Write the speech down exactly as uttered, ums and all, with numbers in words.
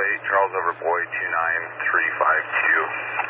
plate, Charles over Boy two nine three five two.